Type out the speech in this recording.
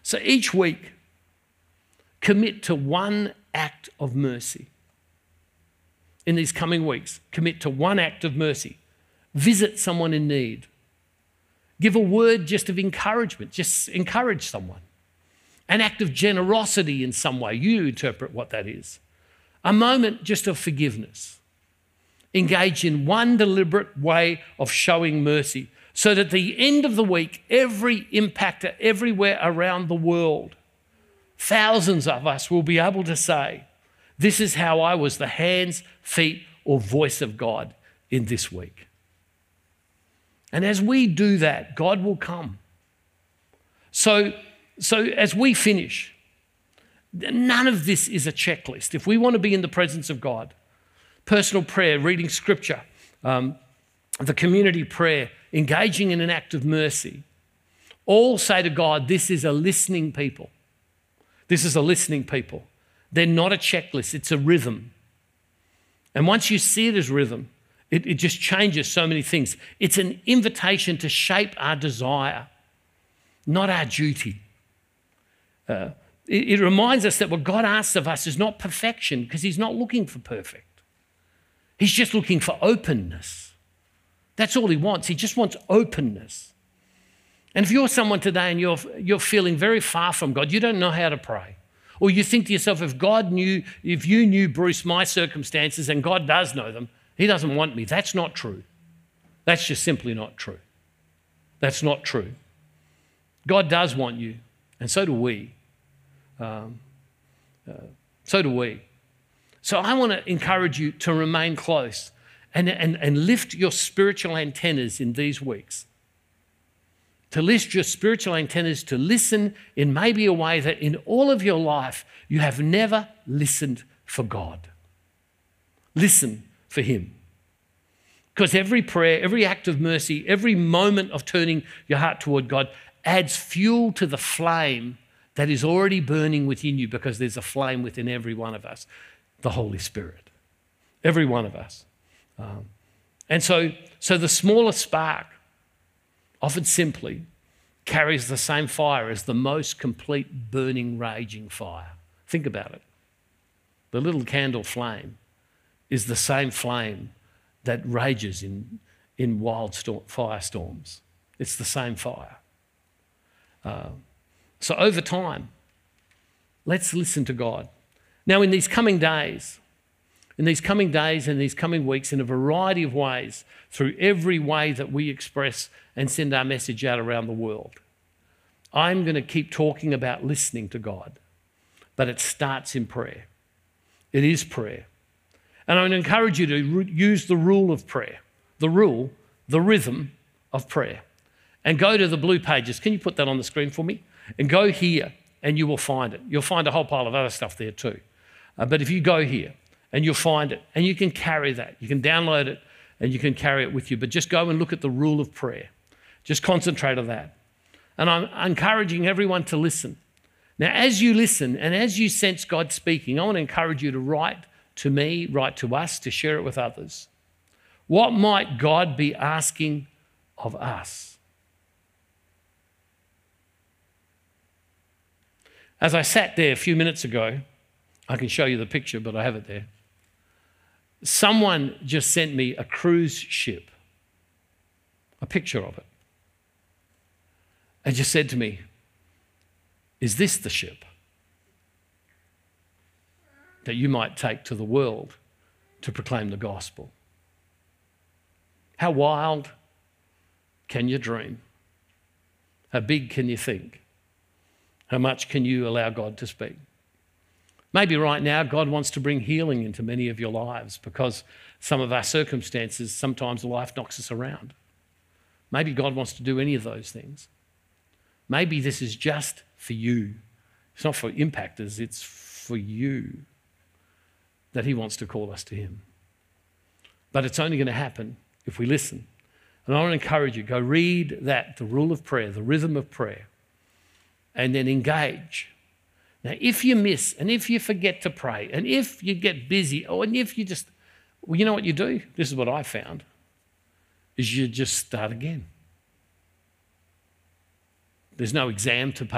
So each week, commit to one act of mercy. In these coming weeks, commit to one act of mercy. Visit someone in need. Give a word just of encouragement. Just encourage someone. An act of generosity in some way. You interpret what that is. A moment just of forgiveness. Engage in one deliberate way of showing mercy so that at the end of the week, every impactor everywhere around the world, thousands of us will be able to say, this is how I was the hands, feet, or voice of God in this week. And as we do that, God will come. So as we finish, none of this is a checklist. If we want to be in the presence of God, personal prayer, reading scripture, the community prayer, engaging in an act of mercy, all say to God, this is a listening people. This is a listening people. They're not a checklist, it's a rhythm. And once you see it as rhythm, it just changes so many things. It's an invitation to shape our desire, not our duty. It reminds us that what God asks of us is not perfection, because he's not looking for perfect. He's just looking for openness. That's all he wants. He just wants openness. And if you're someone today and you're feeling very far from God, you don't know how to pray, or you think to yourself, if you knew, Bruce, my circumstances, and God does know them, he doesn't want me. That's not true. That's just simply not true. That's not true. God does want you, and so do we. So do we. So I want to encourage you to remain close and lift your spiritual antennas in these weeks. To lift your spiritual antennas, to listen in maybe a way that in all of your life you have never listened for God. Listen for him. Because every prayer, every act of mercy, every moment of turning your heart toward God adds fuel to the flame that is already burning within you, because there's a flame within every one of us, the Holy Spirit. Every one of us. And so the smallest spark, often simply, carries the same fire as the most complete burning, raging fire. Think about it. The little candle flame is the same flame that rages in wild firestorms. It's the same fire. So over time, let's listen to God. Now, in these coming days and these coming weeks, in a variety of ways, through every way that we express and send our message out around the world, I'm going to keep talking about listening to God, but it starts in prayer. It is prayer. And I would encourage you to use the rule of prayer, the rhythm of prayer. And go to the blue pages. Can you put that on the screen for me? And go here and you will find it. You'll find a whole pile of other stuff there too. But if you go here and you'll find it, and you can carry that. You can download it and you can carry it with you. But just go and look at the rule of prayer. Just concentrate on that. And I'm encouraging everyone to listen. Now, as you listen and as you sense God speaking, I want to encourage you to write to me, write to us, to share it with others. What might God be asking of us? As I sat there a few minutes ago, I can show you the picture, but I have it there. Someone just sent me a cruise ship, a picture of it, and just said to me, is this the ship that you might take to the world to proclaim the gospel? How wild can you dream? How big can you think? How much can you allow God to speak? Maybe right now God wants to bring healing into many of your lives, because some of our circumstances, sometimes life knocks us around. Maybe God wants to do any of those things. Maybe this is just for you. It's not for impactors, it's for you that he wants to call us to him. But it's only going to happen if we listen. And I want to encourage you, go read that, the rule of prayer, the rhythm of prayer, and then engage. Now, if you miss, and if you forget to pray, and if you get busy, and if you just, well, you know what you do? This is what I found, is you just start again. There's no exam to